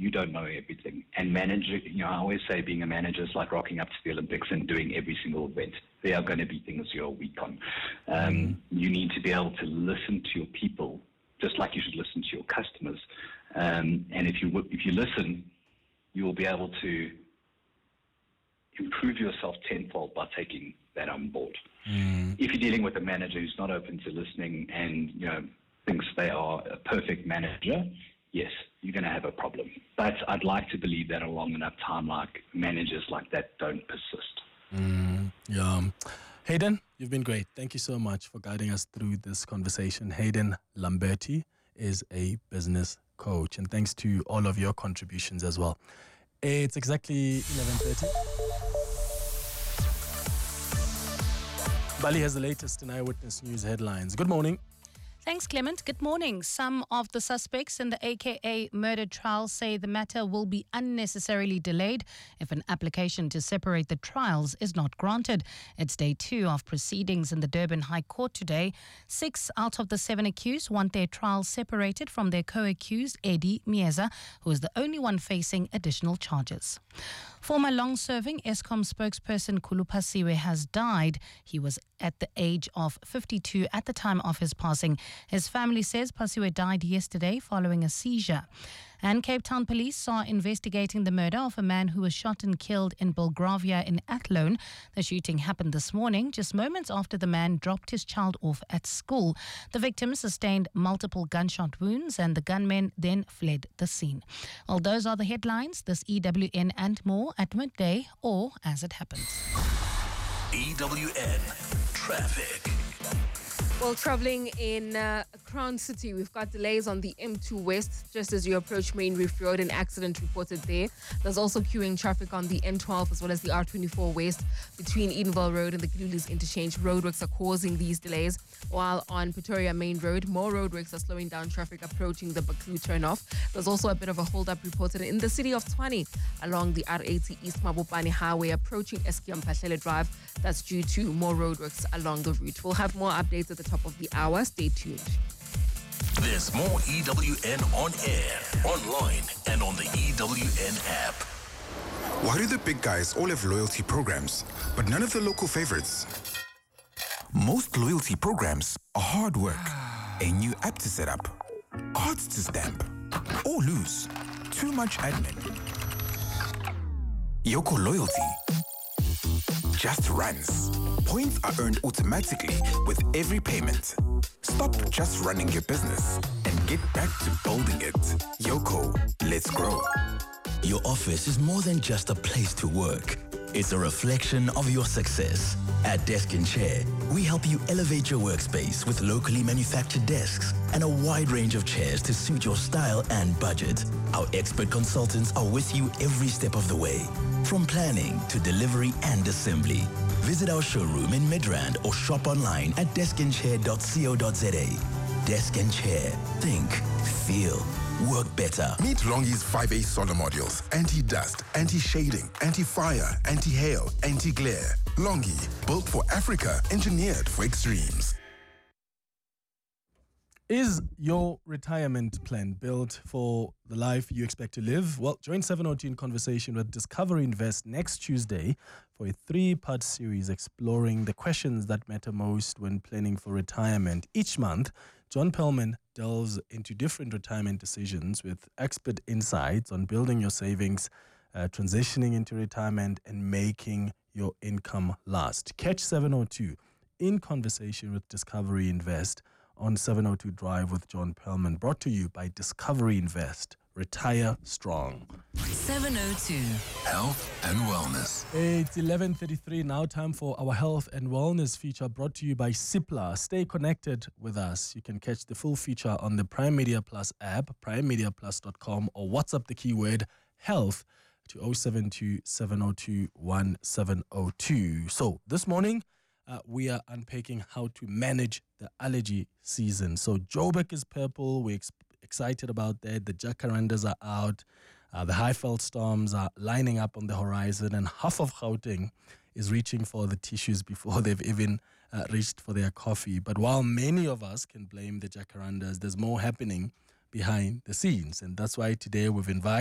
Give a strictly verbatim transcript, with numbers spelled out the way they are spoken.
you don't know everything. And manager, you know, I always say being a manager is like rocking up to the Olympics and doing every single event. There are going to be things you're weak on. Um, mm. You need to be able to listen to your people, just like you should listen to your customers. Um, and if you if you listen, you will be able to improve yourself tenfold by taking that on board. Mm. If you're dealing with a manager who's not open to listening and, you know, thinks they are a perfect manager, yes, you're going to have a problem. But I'd like to believe that a long enough time, like managers like that don't persist. Mm, yeah. Hayden, you've been great. Thank you so much for guiding us through this conversation. Hayden Lamberti is a business coach, and thanks to all of your contributions as well. It's exactly eleven thirty. Bali has the latest in Eyewitness News headlines. Good morning. Thanks, Clement. Good morning. Some of the suspects in the A K A murder trial say the matter will be unnecessarily delayed if an application to separate the trials is not granted. It's day two of proceedings in the Durban High Court today. Six out of the seven accused want their trials separated from their co-accused, Eddie Mieza, who is the only one facing additional charges. Former long-serving Eskom spokesperson Khulu Phasiwe has died. He was at the age of fifty-two at the time of his passing. His family says Phasiwe died yesterday following a seizure. And Cape Town police are investigating the murder of a man who was shot and killed in Belgravia in Athlone. The shooting happened this morning, just moments after the man dropped his child off at school. The victim sustained multiple gunshot wounds and the gunman then fled the scene. Well, those are the headlines. This E W N and more at midday or as it happens. E W N Traffic. Well, traveling in uh, Crown City, we've got delays on the M two West just as you approach Main Reef Road. An accident reported there. There's also queuing traffic on the N twelve as well as the R twenty-four West between Edenville Road and the Glulis Interchange. Roadworks are causing these delays, while on Pretoria Main Road, more roadworks are slowing down traffic approaching the Baku turnoff. There's also a bit of a hold-up reported in the city of Tshwane along the R eighty East Mabopane Highway approaching Eskiam Pahlele Drive. That's due to more roadworks along the route. We'll have more updates at the top of the hour. Stay tuned. There's more E W N on air, online, and on the E W N app. Why do the big guys all have loyalty programs, but none of the local favorites? Most loyalty programs are hard work. A new app to set up, cards to stamp, or lose. Too much admin. Yoko Loyalty just runs. Points are earned automatically with every payment. Stop just running your business and get back to building it. Yoko, let's grow. Your office is more than just a place to work. It's a reflection of your success. At Desk and Chair, we help you elevate your workspace with locally manufactured desks and a wide range of chairs to suit your style and budget. Our expert consultants are with you every step of the way, from planning to delivery and assembly. Visit our showroom in Midrand or shop online at desk and chair dot co dot za. Desk and Chair. Think, feel, work better. Meet Longi's five A solar modules. Anti-dust, anti-shading, anti-fire, anti-hail, anti-glare. Longi, built for Africa, engineered for extremes. Is your retirement plan built for the life you expect to live? Well, join seven oh two in conversation with Discovery Invest next Tuesday for a three-part series exploring the questions that matter most when planning for retirement. Each month, John Perlman delves into different retirement decisions with expert insights on building your savings, uh, transitioning into retirement, and making your income last. Catch seven oh two in conversation with Discovery Invest on seven oh two Drive with John Perlman, brought to you by Discovery Invest. Retire strong. seven oh two Health and Wellness. It's eleven thirty-three now, time for our Health and Wellness feature brought to you by Cipla. Stay connected with us. You can catch the full feature on the Prime Media Plus app, prime media plus dot com, or WhatsApp the keyword health to oh seven two, seven oh two, one seven oh two. So this morning, Uh, we are unpacking how to manage the allergy season. So Joburg is purple. We're ex- excited about that. The jacarandas are out. Uh, the Highveld storms are lining up on the horizon. And half of Gauteng is reaching for the tissues before they've even uh, reached for their coffee. But while many of us can blame the jacarandas, there's more happening behind the scenes. And that's why today we've invited